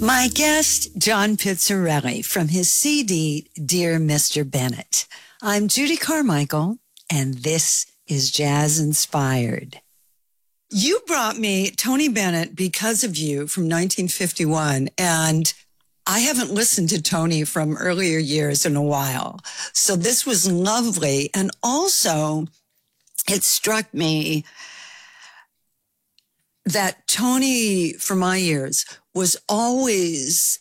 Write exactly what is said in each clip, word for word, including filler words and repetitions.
My guest, John Pizzarelli, from his C D, Dear Mister Bennett. I'm Judy Carmichael, and this is Jazz Inspired. You brought me Tony Bennett, Because of You, from nineteen fifty-one, and I haven't listened to Tony from earlier years in a while. So this was lovely. And also, it struck me that Tony, for my years, was always,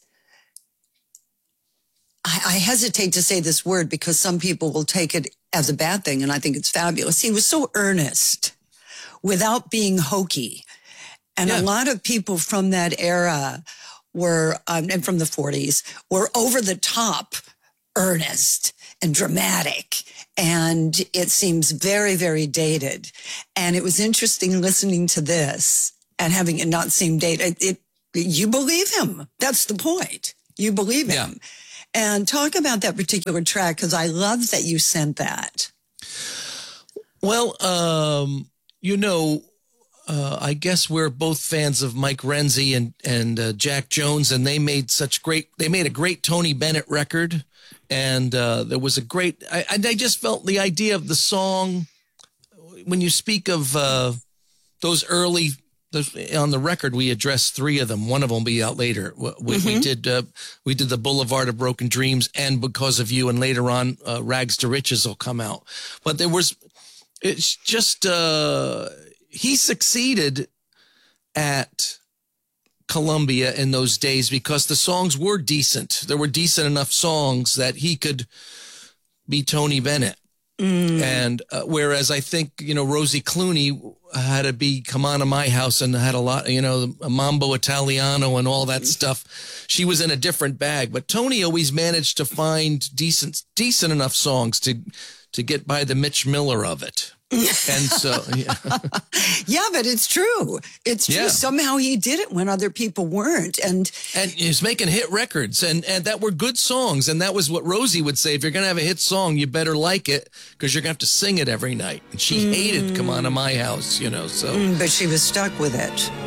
I, I hesitate to say this word because some people will take it as a bad thing, and I think it's fabulous. He was so earnest without being hokey. And yeah. a lot of people from that era were, um, and from the forties, were over the top earnest and dramatic. And it seems very, very dated. And it was interesting listening to this and having it not seem dated. It, it, you believe him. That's the point. You believe him. Yeah. And talk about that particular track, because I love that you sent that. Well, um, you know, Uh, I guess we're both fans of Mike Renzi and and uh, Jack Jones, and they made such great. They made a great Tony Bennett record, and uh, there was a great. I, and I just felt the idea of the song. When you speak of uh, those early those, on the record, we addressed three of them. One of them will be out later. We, mm-hmm. we did uh, we did the Boulevard of Broken Dreams and Because of You, and later on, uh, Rags to Riches will come out. But there was, it's just. Uh, He succeeded at Columbia in those days because the songs were decent. There were decent enough songs that he could be Tony Bennett. Mm. And uh, whereas I think, you know, Rosie Clooney had to be Come On to My House and had a lot, you know, Mambo Italiano and all that stuff. She was in a different bag. But Tony always managed to find decent, decent enough songs to, to get by the Mitch Miller of it. And so, yeah. yeah, but it's true. It's true. Yeah. Somehow he did it when other people weren't. And and he's making hit records, and, and that were good songs. And that was what Rosie would say. If you're going to have a hit song, you better like it because you're going to have to sing it every night. And she mm. hated Come On to My House, you know, so. Mm, but she was stuck with it.